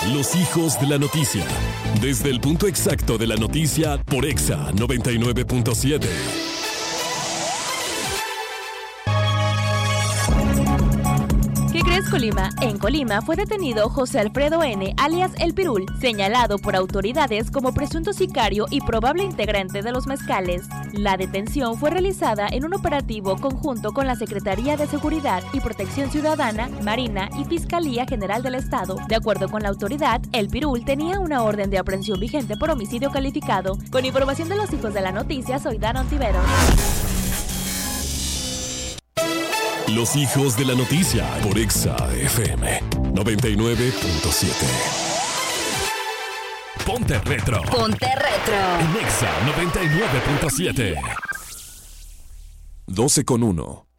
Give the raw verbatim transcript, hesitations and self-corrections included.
Los hijos de la noticia. Desde el punto exacto de la noticia por Exa noventa y nueve punto siete. ¿Qué crees, Colima? En Colima fue detenido José Alfredo N., alias El Pirul, señalado por autoridades como presunto sicario y probable integrante de los Mezcales. La detención fue realizada en un operativo conjunto con la Secretaría de Seguridad y Protección Ciudadana, Marina y Fiscalía General del Estado. De acuerdo con la autoridad, El Pirul tenía una orden de aprehensión vigente por homicidio calificado. Con información de los hijos de la noticia, soy Dana Ontiveros. Los hijos de la noticia por Exa F M noventa y nueve punto siete. Ponte retro. Ponte retro. En Exa noventa y nueve punto siete. doce con uno.